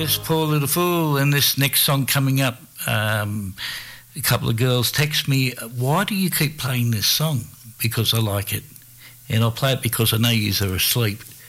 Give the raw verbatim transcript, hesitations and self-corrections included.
Yes, Poor Little Fool. And this next song coming up, um, a couple of girls text me, why do you keep playing this song? Because I like it. And I'll play it because I know yous are asleep.